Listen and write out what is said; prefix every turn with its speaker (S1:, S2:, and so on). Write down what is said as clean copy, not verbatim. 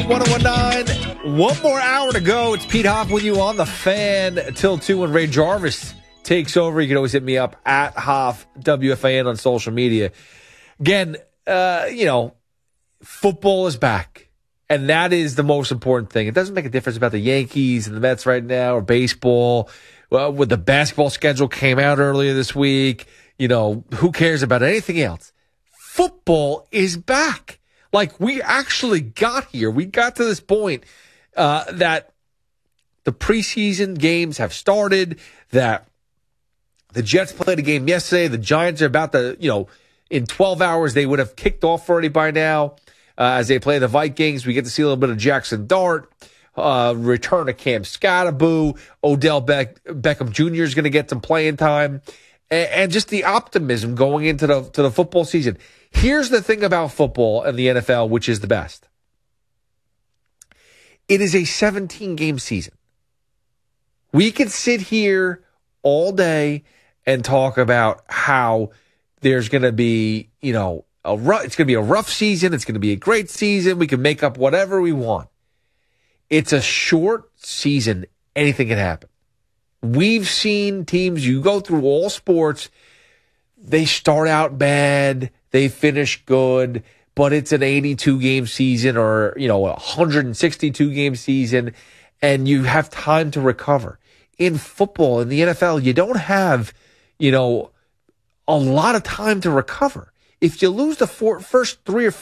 S1: 1019. One more hour to go. It's Pete Hoff with you on the Fan till 2 when Ray Jarvis takes over. You can always hit me up at Hoff WFAN on social media. Again, football is back. And that is the most important thing. It doesn't make a difference about the Yankees and the Mets right now or baseball. Well, with the basketball schedule came out earlier this week, who cares about anything else? Football is back. Like, we actually got here. We got to this point that the preseason games have started, that the Jets played a game yesterday. The Giants are about to, in 12 hours, they would have kicked off already by now. As they play the Vikings, we get to see a little bit of Jackson Dart, return of Cam Scatterboo, Odell Beckham Jr. is going to get some playing time, and just the optimism going into the football season. Here's the thing about football and the NFL, which is the best. It is a 17-game season. We could sit here all day and talk about how there's going to be, it's going to be a rough season. It's going to be a great season. We can make up whatever we want. It's a short season. Anything can happen. We've seen teams, you go through all sports, they start out bad, they finish good, but it's an 82-game season or, a 162-game season, and you have time to recover. In football, in the NFL, you don't have, a lot of time to recover. If you lose the first 3 or